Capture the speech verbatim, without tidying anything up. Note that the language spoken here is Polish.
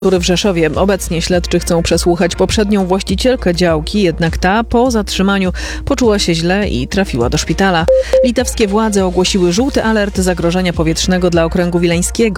w Rzeszowie. Obecnie śledczy chcą przesłuchać poprzednią właścicielkę działki, jednak ta po zatrzymaniu poczuła się źle i trafiła do szpitala. Litewskie władze ogłosiły żółty alert zagrożenia powietrznego dla okręgu wileńskiego.